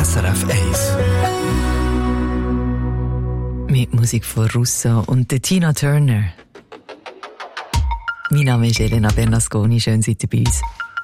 SRF 1. Mit Musik von Russo und der Tina Turner. Mein Name ist Elena Bernasconi, schön seid ihr bei uns.